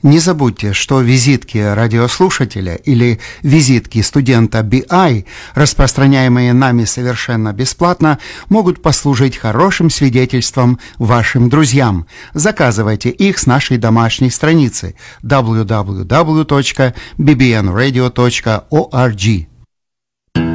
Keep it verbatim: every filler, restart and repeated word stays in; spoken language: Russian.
Не забудьте, что визитки радиослушателя или визитки студента би ай, распространяемые нами совершенно бесплатно, могут послужить хорошим свидетельством вашим друзьям. Заказывайте их с нашей домашней страницы дабл ю дабл ю дабл ю точка би би эн радио точка орг.